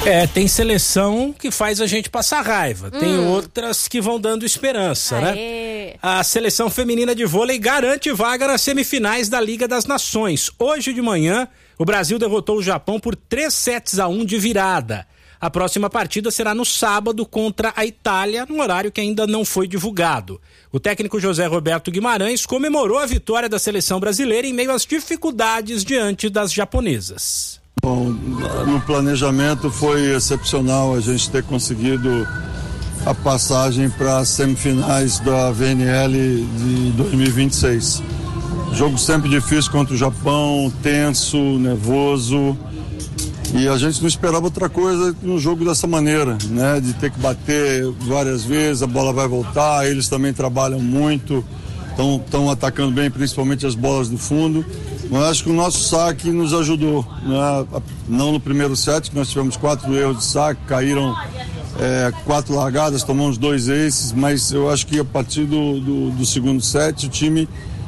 Tem seleção que faz a gente passar raiva, tem outras que vão dando esperança, né? A seleção feminina de vôlei garante vaga nas semifinais da Liga das Nações. Hoje de manhã, o Brasil derrotou o Japão por 3-1 de virada. A próxima partida será no sábado contra a Itália, num horário que ainda não foi divulgado. O técnico José Roberto Guimarães comemorou a vitória da seleção brasileira em meio às dificuldades diante das japonesas. Bom, no planejamento foi excepcional a gente ter conseguido a passagem para as semifinais da VNL de 2026. Jogo sempre difícil contra o Japão, tenso, nervoso, e a gente não esperava outra coisa no jogo dessa maneira, né? De ter que bater várias vezes, a bola vai voltar, eles também trabalham muito, estão atacando bem, principalmente as bolas do fundo. Mas acho que o nosso saque nos ajudou, né? Não no primeiro set, que nós tivemos 4 erros de saque, caíram 4 largadas, tomamos 2 aces, mas eu acho que a partir do segundo set o time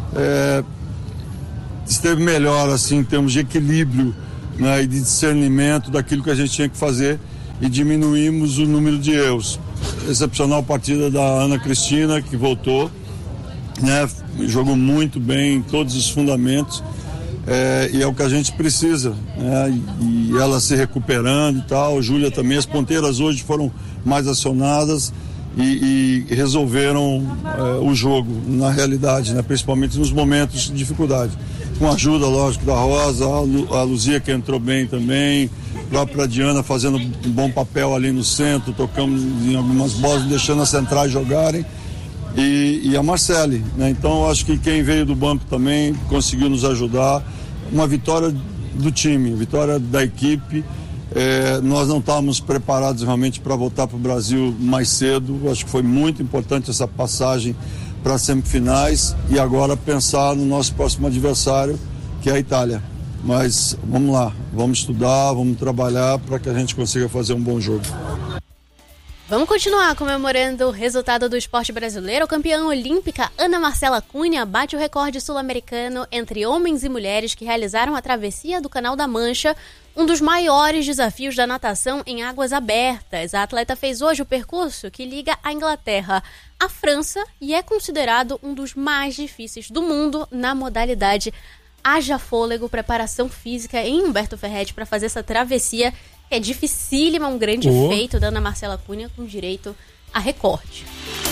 esteve melhor assim, em termos de equilíbrio, né, e de discernimento daquilo que a gente tinha que fazer, e diminuímos o número de erros. Excepcional a partida da Ana Cristina, que voltou, né, jogou muito bem em todos os fundamentos. E é o que a gente precisa, né? E ela se recuperando e tal. Júlia também, as ponteiras hoje foram mais acionadas e resolveram o jogo na realidade, né? Principalmente nos momentos de dificuldade, com a ajuda, lógico, da Rosa, a Luzia, que entrou bem também, a própria Diana fazendo um bom papel ali no centro, tocamos em algumas bolas, deixando as centrais jogarem. E a Marcele, né? Então acho que quem veio do banco também conseguiu nos ajudar. Uma vitória do time, vitória da equipe. Nós não estávamos preparados realmente para voltar para o Brasil mais cedo. Acho que foi muito importante essa passagem para as semifinais, e agora pensar no nosso próximo adversário, que é a Itália. Mas vamos lá, vamos estudar, vamos trabalhar para que a gente consiga fazer um bom jogo. Vamos continuar comemorando o resultado do esporte brasileiro. A campeã olímpica Ana Marcela Cunha bate o recorde sul-americano entre homens e mulheres que realizaram a travessia do Canal da Mancha, um dos maiores desafios da natação em águas abertas. A atleta fez hoje o percurso que liga a Inglaterra à França e é considerado um dos mais difíceis do mundo na modalidade. Haja fôlego, preparação física em Humberto Ferretti para fazer essa travessia. É dificílima, um grande feito da Ana Marcela Cunha com direito a recorde.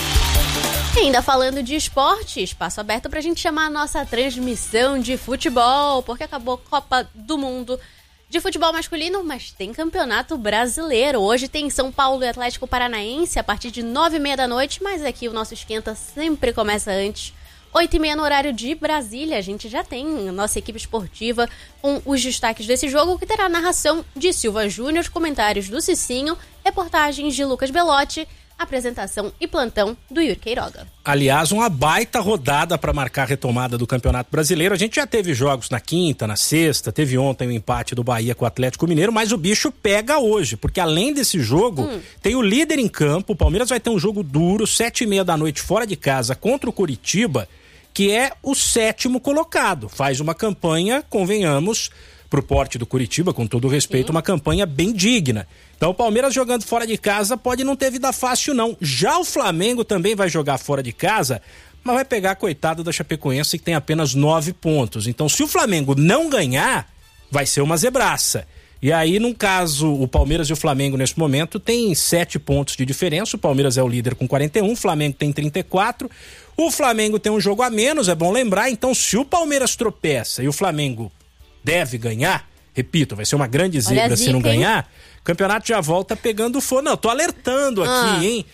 E ainda falando de esporte, espaço aberto pra gente chamar a nossa transmissão de futebol, porque acabou a Copa do Mundo de futebol masculino, mas tem campeonato brasileiro. Hoje tem São Paulo e Atlético Paranaense a partir de 9h30 da noite, mas aqui o nosso esquenta sempre começa antes. 8h30 no horário de Brasília, a gente já tem a nossa equipe esportiva com os destaques desse jogo, que terá a narração de Silva Júnior, comentários do Cicinho, reportagens de Lucas Belotti, apresentação e plantão do Yuri Queiroga. Aliás, uma baita rodada para marcar a retomada do Campeonato Brasileiro. A gente já teve jogos na quinta, na sexta, teve ontem o empate do Bahia com o Atlético Mineiro, mas o bicho pega hoje, porque além desse jogo, tem o líder em campo. O Palmeiras vai ter um jogo duro, 7h30 da noite fora de casa contra o Coritiba, que é o 7º colocado. Faz uma campanha, convenhamos, pro porte do Coritiba, com todo o respeito, uma campanha bem digna. Então o Palmeiras jogando fora de casa pode não ter vida fácil não. Já o Flamengo também vai jogar fora de casa, mas vai pegar a coitada da Chapecoense, que tem apenas 9 pontos. Então se o Flamengo não ganhar, vai ser uma zebraça. E aí, num caso, o Palmeiras e o Flamengo nesse momento têm 7 pontos de diferença. O Palmeiras é o líder com 41, o Flamengo tem 34. O Flamengo tem um jogo a menos, é bom lembrar. Então, se o Palmeiras tropeça e o Flamengo deve ganhar, repito, vai ser uma grande zebra se não ganhar, o campeonato já volta pegando fogo. Não, tô alertando aqui, hein?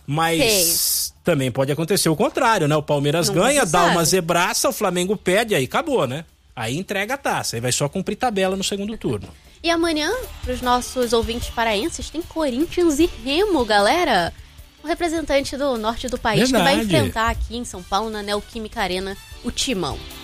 Mas também pode acontecer o contrário, né? O Palmeiras ganha, dá uma zebraça, o Flamengo perde, aí acabou, né? Aí entrega a taça, aí vai só cumprir tabela no segundo turno. E amanhã, para os nossos ouvintes paraenses, tem Corinthians e Remo, galera. O representante do norte do país que vai enfrentar aqui em São Paulo, na Neoquímica Arena, o Timão.